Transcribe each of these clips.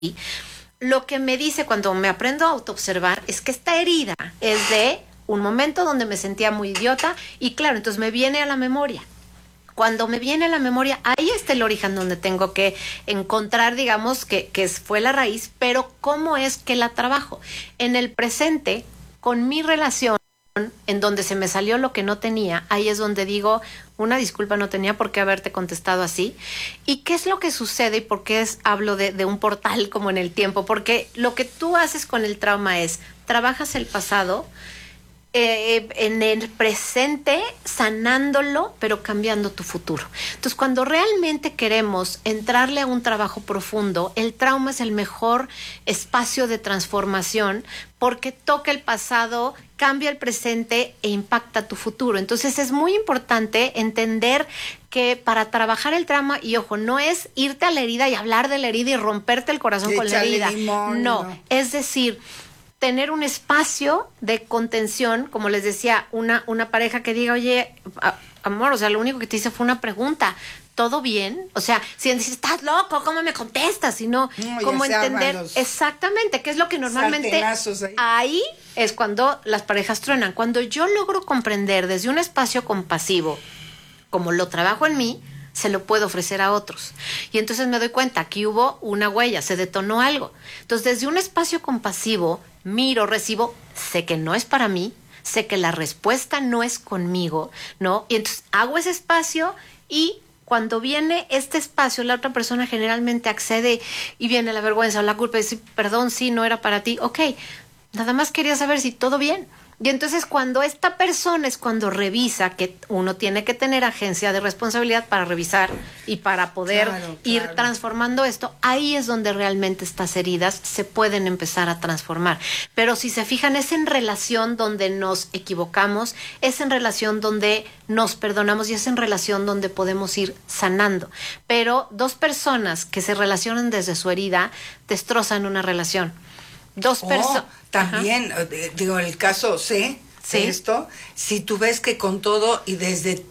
lo que me dice cuando me aprendo a autoobservar es que esta herida es de un momento donde me sentía muy idiota y claro, entonces me viene a la memoria. Cuando me viene a la memoria, ahí está el origen donde tengo que encontrar, digamos, que fue la raíz, pero ¿cómo es que la trabajo? En el presente, con mi relación, en donde se me salió lo que no tenía, ahí es donde digo, una disculpa, no tenía por qué haberte contestado así. ¿Y qué es lo que sucede y por qué hablo de un portal como en el tiempo? Porque lo que tú haces con el trauma es, trabajas el pasado, en el presente, sanándolo, pero cambiando tu futuro. Entonces, cuando realmente queremos entrarle a un trabajo profundo, el trauma es el mejor espacio de transformación porque toca el pasado, cambia el presente e impacta tu futuro. Entonces, es muy importante entender que para trabajar el trauma, y ojo, no es irte a la herida y hablar de la herida y romperte el corazón con la herida. Limón, no, es decir, tener un espacio de contención, como les decía, una pareja que diga, oye, amor, o sea, lo único que te hice fue una pregunta, ¿todo bien? O sea, si dices, estás loco, ¿cómo me contestas? Sino, ¿cómo entender exactamente qué es lo que normalmente ahí es cuando las parejas truenan? Cuando yo logro comprender desde un espacio compasivo, como lo trabajo en mí, se lo puedo ofrecer a otros. Y entonces me doy cuenta, aquí hubo una huella, se detonó algo. Entonces, desde un espacio compasivo, miro, recibo, sé que no es para mí, sé que la respuesta no es conmigo, ¿no? Y entonces hago ese espacio y cuando viene este espacio, la otra persona generalmente accede y viene la vergüenza o la culpa y dice, perdón, sí, no era para ti. Ok, nada más quería saber si todo bien. Y entonces cuando esta persona es cuando revisa, que uno tiene que tener agencia de responsabilidad para revisar y para poder ir transformando esto, ahí es donde realmente estas heridas se pueden empezar a transformar. Pero si se fijan, es en relación donde nos equivocamos, es en relación donde nos perdonamos y es en relación donde podemos ir sanando. Pero dos personas que se relacionan desde su herida destrozan una relación. Dos personas. También, digo, en el caso de esto, si tú ves que con todo y desde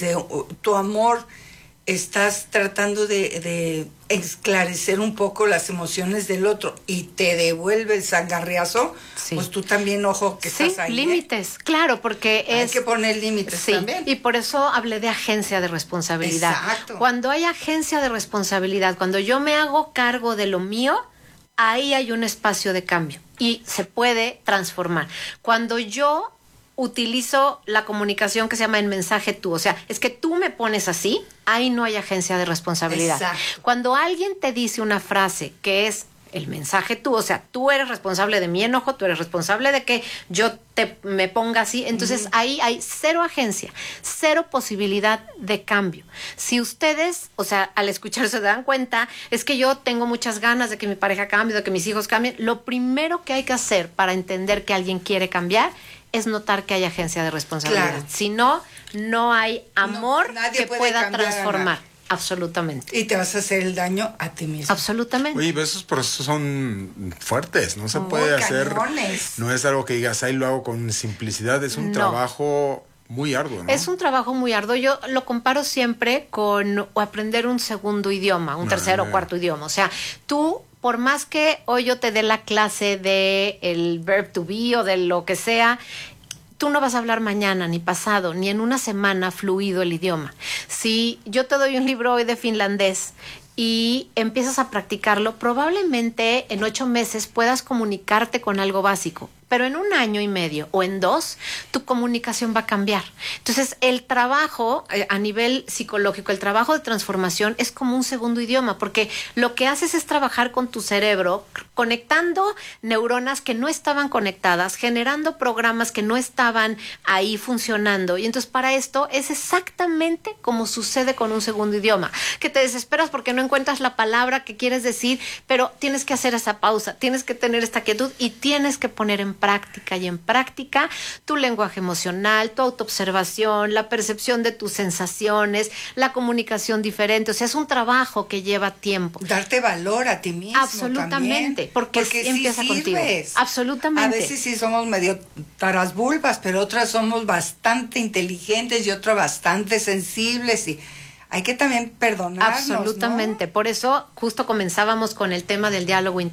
tu amor estás tratando de esclarecer un poco las emociones del otro y te devuelve el sangarriazo, pues tú también, ojo, que estás ahí. Límites, claro, porque hay que poner límites también. Y por eso hablé de agencia de responsabilidad. Exacto. Cuando hay agencia de responsabilidad, cuando yo me hago cargo de lo mío, ahí hay un espacio de cambio y se puede transformar. Cuando yo utilizo la comunicación que se llama el mensaje tú, o sea, es que tú me pones así, ahí no hay agencia de responsabilidad. Exacto. Cuando alguien te dice una frase que es el mensaje tú, o sea, tú eres responsable de mi enojo, tú eres responsable de que yo me ponga así, entonces ahí hay cero agencia, cero posibilidad de cambio. Si ustedes, o sea, al escuchar se dan cuenta, es que yo tengo muchas ganas de que mi pareja cambie, de que mis hijos cambien, lo primero que hay que hacer para entender que alguien quiere cambiar es notar que hay agencia de responsabilidad. Claro. Si no, no hay amor que pueda cambiar, transformar. Absolutamente. Y te vas a hacer el daño a ti mismo. Absolutamente. Oye, pero esos procesos son fuertes, no se puede hacer. No es algo que digas, ahí lo hago con simplicidad, es un trabajo muy arduo, ¿no? Es un trabajo muy arduo. Yo lo comparo siempre con aprender un segundo idioma, un tercero o cuarto idioma. O sea, tú, por más que hoy yo te dé la clase de el verb to be o de lo que sea, tú no vas a hablar mañana, ni pasado, ni en una semana fluido el idioma. Si yo te doy un libro hoy de finlandés y empiezas a practicarlo, probablemente en 8 meses puedas comunicarte con algo básico. Pero en 1 año y medio o en 2, tu comunicación va a cambiar. Entonces, el trabajo a nivel psicológico, el trabajo de transformación es como un segundo idioma, porque lo que haces es trabajar con tu cerebro, conectando neuronas que no estaban conectadas, generando programas que no estaban ahí funcionando. Y entonces, para esto es exactamente como sucede con un segundo idioma, que te desesperas porque no encuentras la palabra que quieres decir, pero tienes que hacer esa pausa, tienes que tener esta quietud y tienes que poner en práctica y en práctica tu lenguaje emocional, tu autoobservación, la percepción de tus sensaciones, la comunicación diferente. O sea, es un trabajo que lleva tiempo. Darte valor a ti mismo. Absolutamente, también, porque empieza sí contigo. Absolutamente. A veces sí somos medio tarasbulbas, pero otras somos bastante inteligentes y otras bastante sensibles y hay que también perdonarnos. Absolutamente. ¿no? Por eso justo comenzábamos con el tema del diálogo